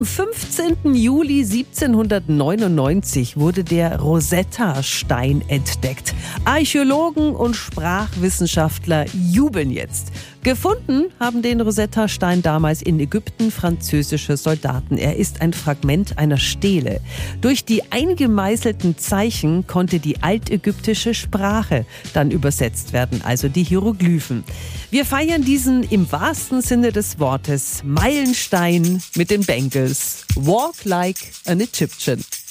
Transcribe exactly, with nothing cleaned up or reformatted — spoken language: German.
fünfzehnten Juli siebzehnhundertneunundneunzig wurde der Rosetta-Stein entdeckt. Archäologen und Sprachwissenschaftler jubeln jetzt. Gefunden haben den Rosetta-Stein damals in Ägypten französische Soldaten. Er ist ein Fragment einer Stele. Durch die eingemeißelten Zeichen konnte die altägyptische Sprache dann übersetzt werden, also die Hieroglyphen. Wir feiern diesen im wahrsten Sinne des Wortes Meilenstein mit den Bengals. Walk like an Egyptian.